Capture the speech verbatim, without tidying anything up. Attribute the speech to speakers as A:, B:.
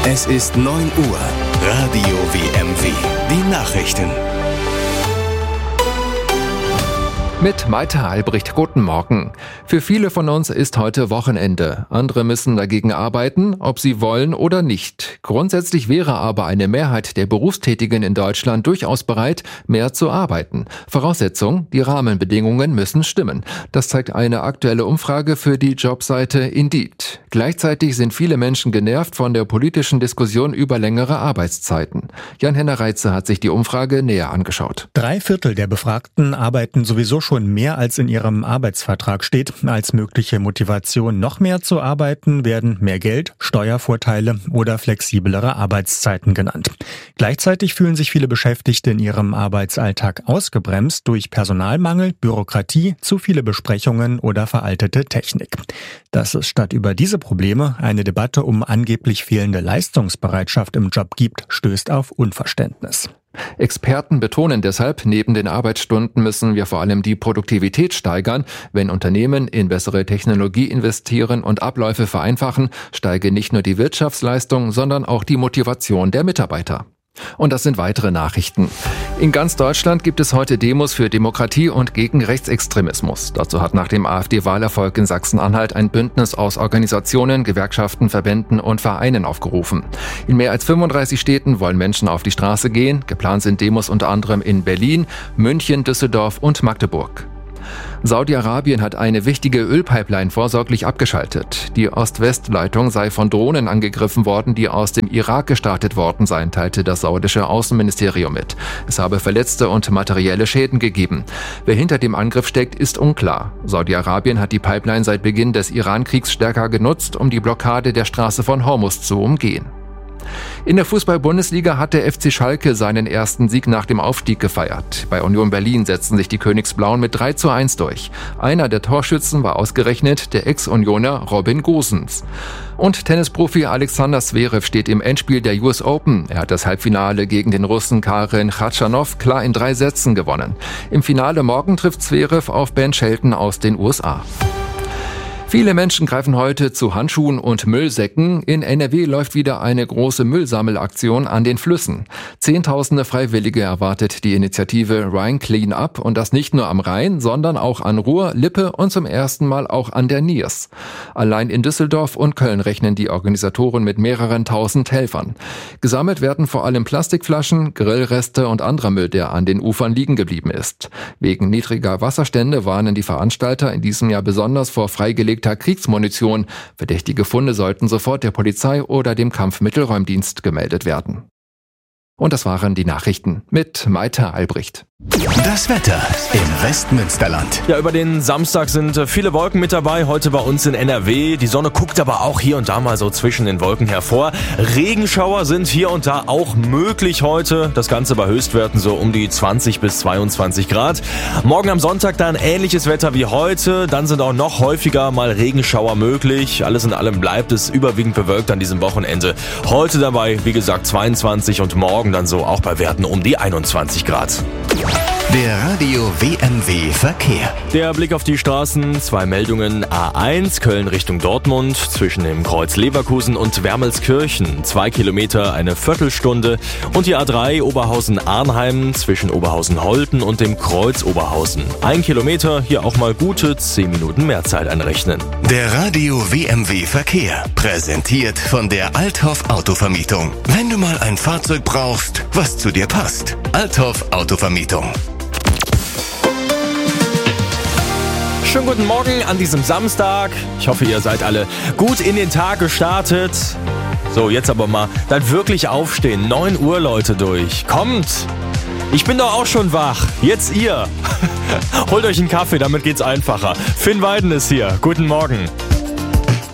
A: Es ist neun Uhr. Radio W M W. Die Nachrichten.
B: Mit Maite Albrecht, guten Morgen. Für viele von uns ist heute Wochenende. Andere müssen dagegen arbeiten, ob sie wollen oder nicht. Grundsätzlich wäre aber eine Mehrheit der Berufstätigen in Deutschland durchaus bereit, mehr zu arbeiten. Voraussetzung, die Rahmenbedingungen müssen stimmen. Das zeigt eine aktuelle Umfrage für die Jobseite Indeed. Gleichzeitig sind viele Menschen genervt von der politischen Diskussion über längere Arbeitszeiten. Jan-Henner Reitze hat sich die Umfrage näher angeschaut.
C: Drei Viertel der Befragten arbeiten sowieso schon mehr als in ihrem Arbeitsvertrag steht. Als mögliche Motivation, noch mehr zu arbeiten, werden mehr Geld, Steuervorteile oder flexiblere Arbeitszeiten genannt. Gleichzeitig fühlen sich viele Beschäftigte in ihrem Arbeitsalltag ausgebremst durch Personalmangel, Bürokratie, zu viele Besprechungen oder veraltete Technik. Dass es statt über diese Probleme eine Debatte um angeblich fehlende Leistungsbereitschaft im Job gibt, stößt auf Unverständnis.
B: Experten betonen deshalb, neben den Arbeitsstunden müssen wir vor allem die Produktivität steigern. Wenn Unternehmen in bessere Technologie investieren und Abläufe vereinfachen, steige nicht nur die Wirtschaftsleistung, sondern auch die Motivation der Mitarbeiter. Und das sind weitere Nachrichten. In ganz Deutschland gibt es heute Demos für Demokratie und gegen Rechtsextremismus. Dazu hat nach dem AfD-Wahlerfolg in Sachsen-Anhalt ein Bündnis aus Organisationen, Gewerkschaften, Verbänden und Vereinen aufgerufen. In mehr als fünfunddreißig Städten wollen Menschen auf die Straße gehen. Geplant sind Demos unter anderem in Berlin, München, Düsseldorf und Magdeburg. Saudi-Arabien hat eine wichtige Ölpipeline vorsorglich abgeschaltet. Die Ost-West-Leitung sei von Drohnen angegriffen worden, die aus dem Irak gestartet worden seien, teilte das saudische Außenministerium mit. Es habe Verletzte und materielle Schäden gegeben. Wer hinter dem Angriff steckt, ist unklar. Saudi-Arabien hat die Pipeline seit Beginn des Iran-Kriegs stärker genutzt, um die Blockade der Straße von Hormuz zu umgehen. In der Fußball-Bundesliga hat der F C Schalke seinen ersten Sieg nach dem Aufstieg gefeiert. Bei Union Berlin setzten sich die Königsblauen mit drei zu eins durch. Einer der Torschützen war ausgerechnet der Ex-Unioner Robin Gosens. Und Tennisprofi Alexander Zverev steht im Endspiel der U S Open. Er hat das Halbfinale gegen den Russen Karen Khachanov klar in drei Sätzen gewonnen. Im Finale morgen trifft Zverev auf Ben Shelton aus den U S A. Viele Menschen greifen heute zu Handschuhen und Müllsäcken. In N R W läuft wieder eine große Müllsammelaktion an den Flüssen. Zehntausende Freiwillige erwartet die Initiative Rhine Clean Up, und das nicht nur am Rhein, sondern auch an Ruhr, Lippe und zum ersten Mal auch an der Niers. Allein in Düsseldorf und Köln rechnen die Organisatoren mit mehreren tausend Helfern. Gesammelt werden vor allem Plastikflaschen, Grillreste und anderer Müll, der an den Ufern liegen geblieben ist. Wegen niedriger Wasserstände warnen die Veranstalter in diesem Jahr besonders vor freigelegter Kriegsmunition. Verdächtige Funde sollten sofort der Polizei oder dem Kampfmittelräumdienst gemeldet werden. Und das waren die Nachrichten mit Maite Albrecht.
A: Das Wetter im Westmünsterland.
D: Ja, über den Samstag sind viele Wolken mit dabei, heute bei uns in N R W. Die Sonne guckt aber auch hier und da mal so zwischen den Wolken hervor. Regenschauer sind hier und da auch möglich heute. Das Ganze bei Höchstwerten so um die zwanzig bis zweiundzwanzig Grad. Morgen am Sonntag dann ähnliches Wetter wie heute. Dann sind auch noch häufiger mal Regenschauer möglich. Alles in allem bleibt es überwiegend bewölkt an diesem Wochenende. Heute dabei, wie gesagt, zweiundzwanzig und morgen dann so auch bei Werten um die einundzwanzig Grad.
A: Der Radio W M W Verkehr.
D: Der Blick auf die Straßen, zwei Meldungen. A eins, Köln Richtung Dortmund, zwischen dem Kreuz Leverkusen und Wermelskirchen. Zwei Kilometer, eine Viertelstunde. Und die A drei, Oberhausen-Arnheim, zwischen Oberhausen-Holten und dem Kreuz Oberhausen. Ein Kilometer, hier auch mal gute zehn Minuten mehr Zeit einrechnen.
A: Der Radio W M W Verkehr, präsentiert von der Althoff Autovermietung. Wenn du mal ein Fahrzeug brauchst, was zu dir passt. Althoff Autovermietung.
D: Schönen guten Morgen an diesem Samstag. Ich hoffe, ihr seid alle gut in den Tag gestartet. So, jetzt aber mal dann wirklich aufstehen. neun Uhr, Leute, durch. Kommt! Ich bin doch auch schon wach. Jetzt ihr. Holt euch einen Kaffee, damit geht's einfacher. Finn Weiden ist hier. Guten Morgen.